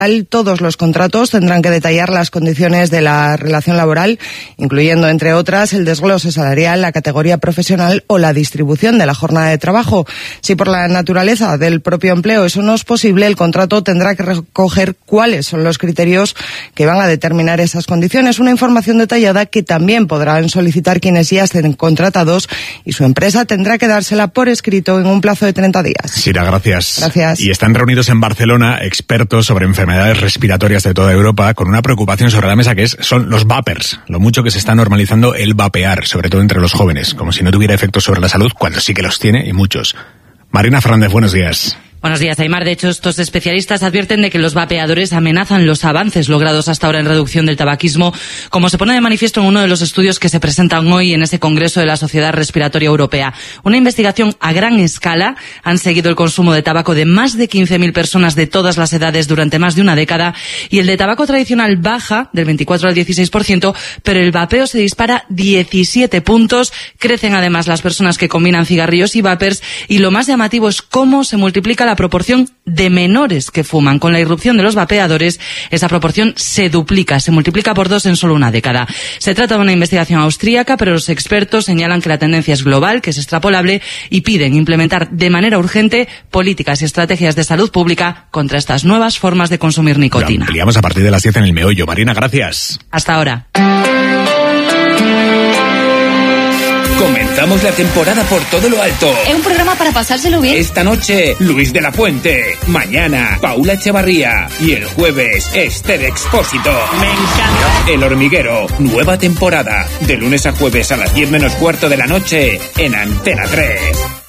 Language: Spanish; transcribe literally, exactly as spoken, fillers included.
Todos los contratos tendrán que detallar las condiciones de la relación laboral, incluyendo, entre otras, el desglose salarial, la categoría profesional o la distribución de la jornada de trabajo. Si por la naturaleza del propio empleo eso no es posible, el contrato tendrá que recoger cuáles son los criterios que van a determinar esas condiciones. Una información detallada que también podrán solicitar quienes ya estén contratados, y su empresa tendrá que dársela por escrito en un plazo de treinta días. Sira, gracias. Gracias. Y están reunidos en Barcelona expertos sobre enfermedades respiratorias de toda Europa, con una preocupación sobre la mesa que es son los vapers, lo mucho que se está normalizando el vapear, sobre todo entre los jóvenes, como si no tuviera efectos sobre la salud, cuando sí que los tiene, y muchos. Marina Fernández, buenos días. Buenos días, Aymar. De hecho, estos especialistas advierten de que los vapeadores amenazan los avances logrados hasta ahora en reducción del tabaquismo, como se pone de manifiesto en uno de los estudios que se presentan hoy en ese Congreso de la Sociedad Respiratoria Europea. Una investigación a gran escala. Han seguido el consumo de tabaco de más de quince mil personas de todas las edades durante más de una década, y el de tabaco tradicional baja del veinticuatro al dieciséis por ciento, pero el vapeo se dispara diecisiete puntos. Crecen además las personas que combinan cigarrillos y vapers, y lo más llamativo es cómo se multiplica la la proporción de menores que fuman. Con la irrupción de los vapeadores, esa proporción se duplica, se multiplica por dos en solo una década. Se trata de una investigación austríaca, pero los expertos señalan que la tendencia es global, que es extrapolable, y piden implementar de manera urgente políticas y estrategias de salud pública contra estas nuevas formas de consumir nicotina. Lo ampliamos a partir de las diez en El Meollo. Marina, gracias. Hasta ahora. Comenzamos la temporada por todo lo alto. Es un programa para pasárselo bien. Esta noche, Luis de la Fuente. Mañana, Paula Echevarría. Y el jueves, Esther Expósito. Me encanta. El Hormiguero, nueva temporada. De lunes a jueves a las diez menos cuarto de la noche en Antena tres.